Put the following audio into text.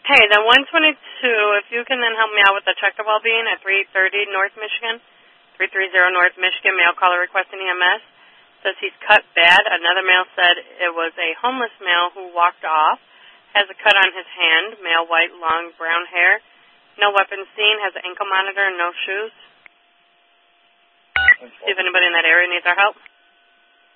Hey, the 122, if you can then help me out with the check of well-being at 330 North Michigan, 330 North Michigan, male caller requesting EMS. Says he's cut bad. Another male said it was a homeless male who walked off. Has a cut on his hand, male white, long brown hair. No weapon seen, has an ankle monitor and no shoes. See if anybody in that area needs our help.